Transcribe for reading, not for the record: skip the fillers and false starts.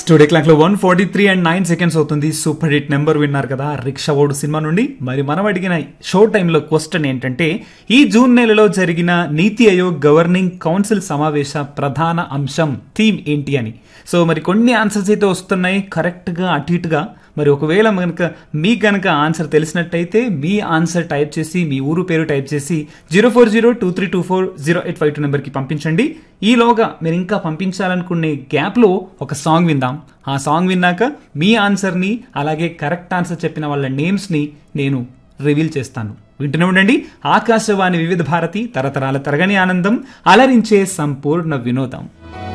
Studio clock లో 1:43 అవుతుంది. Super hit number విన్నారు కదా రిక్షా ఓడు సినిమా నుండి. మరి మనం అడిగిన షో టైంలో క్వశ్చన్ ఏంటంటే, ఈ జూన్ నెలలో జరిగిన నీతి ఆయోగ్ గవర్నింగ్ కౌన్సిల్ సమావేశ ప్రధాన అంశం థీమ్ ఏంటి అని. సో మరి కొన్ని ఆన్సర్స్ అయితే వస్తున్నాయి కరెక్ట్ గా అటు ఇటుగా. మరి ఒకవేళ మీకు గనక ఆన్సర్ తెలిసినట్టయితే మీ ఆన్సర్ టైప్ చేసి మీ ఊరు పేరు టైప్ చేసి 0402324085 నెంబర్కి పంపించండి. ఈలోగా మీరు ఇంకా పంపించాలనుకునే గ్యాప్లో ఒక సాంగ్ విందాం. ఆ సాంగ్ విన్నాక మీ ఆన్సర్ని అలాగే కరెక్ట్ ఆన్సర్ చెప్పిన వాళ్ళ నేమ్స్ని నేను రివీల్ చేస్తాను. వింటూనే ఉండండి ఆకాశవాణి వివిధ భారతి, తరతరాల తరగని ఆనందం, అలరించే సంపూర్ణ వినోదం.